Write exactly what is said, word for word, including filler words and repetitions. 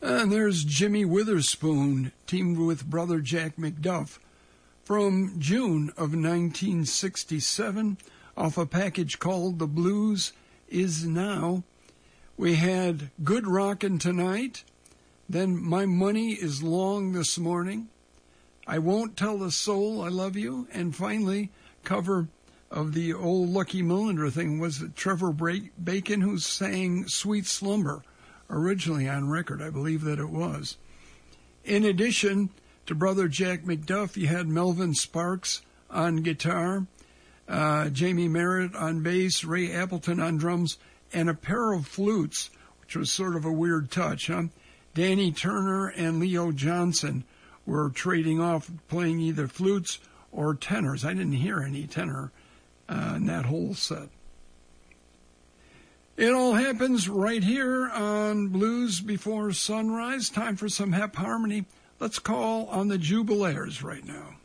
And there's Jimmy Witherspoon, teamed with brother Jack McDuff, from June of nineteen sixty-seven, off a package called The Blues Is Now. We had Good Rockin' Tonight, then My Money Is Long This Morning, I Won't Tell a Soul I Love You, and finally, cover of the old Lucky Millinder thing was Trevor Bacon, who sang Sweet Slumber, originally on record. I believe that it was. In addition to brother Jack McDuff, you had Melvin Sparks on guitar, uh, Jamie Merritt on bass, Ray Appleton on drums, and a pair of flutes, which was sort of a weird touch, huh? Danny Turner and Leo Johnson were trading off, playing either flutes or tenors. I didn't hear any tenor uh, in that whole set. It all happens right here on Blues Before Sunrise. Time for some Hep Harmony. Let's call on the Jubilaires right now.